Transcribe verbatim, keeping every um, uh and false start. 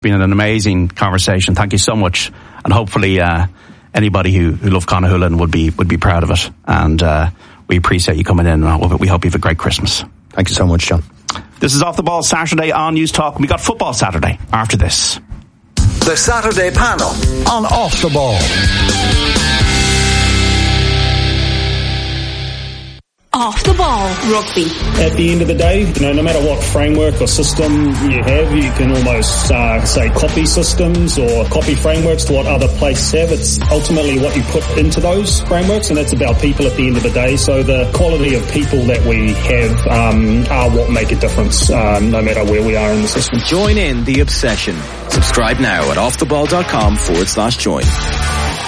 been an amazing conversation. Thank you so much. And hopefully uh, anybody who, who loves Connachullin would be would be proud of it. And uh, we appreciate you coming in. And we hope you have a great Christmas. Thank you so much, John. This is Off the Ball Saturday on News Talk. We got Football Saturday after this. The Saturday panel on Off the Ball. Off the Ball Rugby. At the end of the day, you know, no matter what framework or system you have, you can almost uh, say copy systems or copy frameworks to what other places have. It's ultimately what you put into those frameworks, and that's about people at the end of the day. So the quality of people that we have um, are what make a difference, um, no matter where we are in the system. Join in the obsession. Subscribe now at offtheball.com forward slash join.